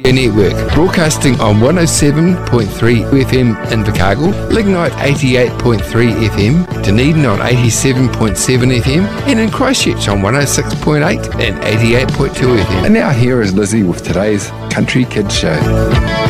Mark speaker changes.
Speaker 1: Network, broadcasting on 107.3 FM in Invercargill, Lignite 88.3 FM, Dunedin on 87.7 FM, and in Christchurch on 106.8 and 88.2 FM.
Speaker 2: And now here is Lizzie with today's Country Kids Show.